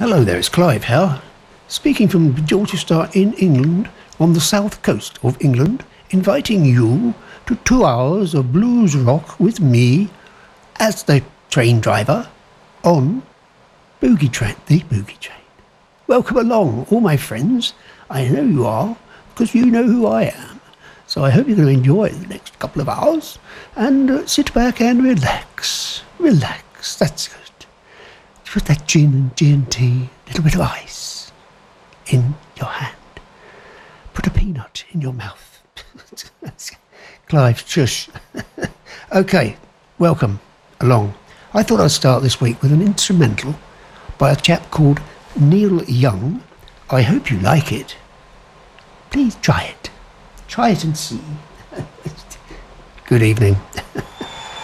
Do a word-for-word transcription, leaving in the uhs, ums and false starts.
Hello there, it's Clive here, speaking from Dorchester in England, on the south coast of England, inviting you to two hours of blues rock with me as the train driver on Boogie Train, the Boogie Train. Welcome along, all my friends. I know you are, because you know who I am. So I hope you're going to enjoy the next couple of hours and uh, sit back and relax. Relax, that's good. Put that gin and G and T, a little bit of ice in your hand. Put a peanut in your mouth. Clive, shush. Okay, welcome along. I thought I'd start this week with an instrumental by a chap called Neil Young. I hope you like it. Please try it. Try it and see. Good evening.